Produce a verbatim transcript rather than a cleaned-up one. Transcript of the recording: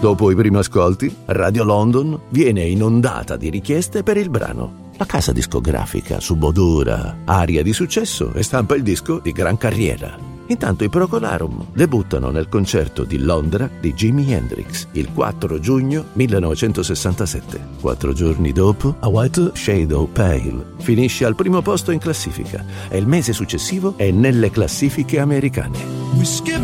Dopo i primi ascolti, Radio London viene inondata di richieste per il brano. La casa discografica subodora aria di successo e stampa il disco di gran carriera. Intanto i Procolarum debuttano nel concerto di Londra di Jimi Hendrix il quattro giugno millenovecentosessantasette. Quattro giorni dopo, A White Shadow Pale finisce al primo posto in classifica e il mese successivo è nelle classifiche americane.